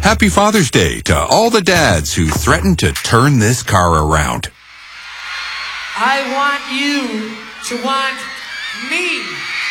Happy Father's Day to all the dads who threatened to turn this car around. I want you to want me.